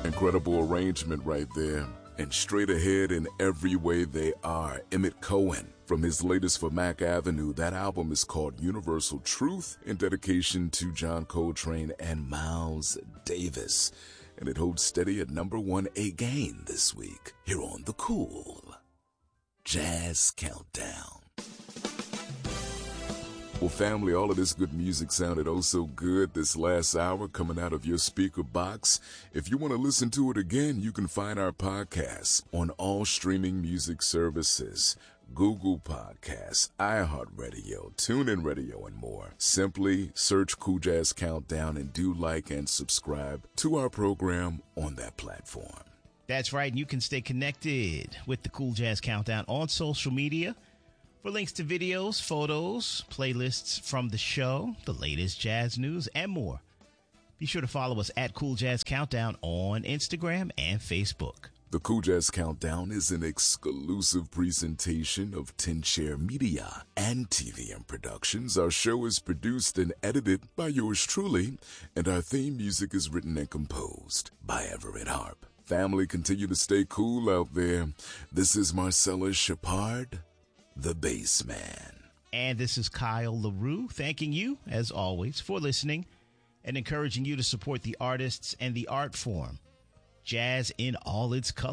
Incredible arrangement right there. And straight ahead in every way they are, Emmett Cohen. From his latest For Mac Avenue, that album is called Universal Truth, in dedication to John Coltrane and Miles Davis. And it holds steady at number 1 again this week, here on the Cool Jazz Countdown. Well, family, all of this good music sounded oh so good this last hour coming out of your speaker box. If you want to listen to it again, you can find our podcasts on all streaming music services, Google Podcasts, iHeartRadio, TuneIn Radio, and more. Simply search Cool Jazz Countdown and do like and subscribe to our program on that platform. That's right, and you can stay connected with the Cool Jazz Countdown on social media. For links to videos, photos, playlists from the show, the latest jazz news, and more, be sure to follow us at Cool Jazz Countdown on Instagram and Facebook. The Cool Jazz Countdown is an exclusive presentation of 10 Share Media and TVM Productions. Our show is produced and edited by yours truly, and our theme music is written and composed by Everett Harp. Family, continue to stay cool out there. This is Marcella Shepard, the Bassman. And this is Kyle LaRue, thanking you, as always, for listening and encouraging you to support the artists and the art form, jazz in all its colors.